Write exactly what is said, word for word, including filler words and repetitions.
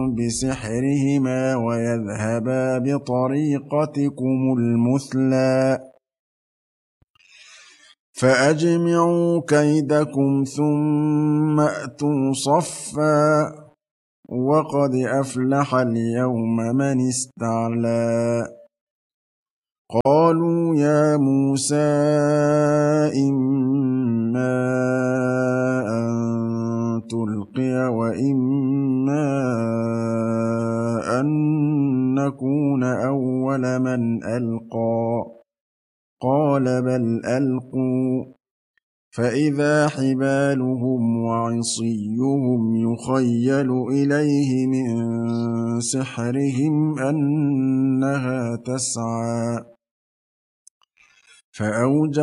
بسحرهما ويذهبا بطريقتكم المثلى فأجمعوا كيدكم ثم أتوا صفا وقد أفلح اليوم من استعلى قالوا يا موسى إما أن تلقي وإما أن نكون أول من ألقى قال بل ألقوا فإذا حبالهم وعصيهم يخيل إليه من سحرهم أنها تسعى فأوجس